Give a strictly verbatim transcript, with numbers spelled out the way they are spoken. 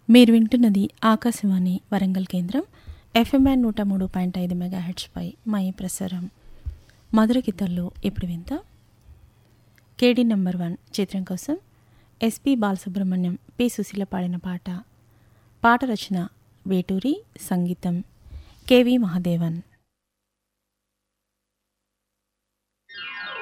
మీరు వింటున్నది ఆకాశవాణి వరంగల్ కేంద్రం ఎఫ్ఎంఎన్ నూట మూడు పాయింట్ ఐదు మెగాహెర్ట్జ్పై మా ఈ ప్రసారం. మధుర గీతాల్లో ఇప్పుడు వింత కేడీ నెంబర్ వన్ చిత్రం కోసం ఎస్పి బాలసుబ్రహ్మణ్యం, పి సుశీల పాడిన పాట. పాట రచన వేటూరి, సంగీతం కెవి మహాదేవన్.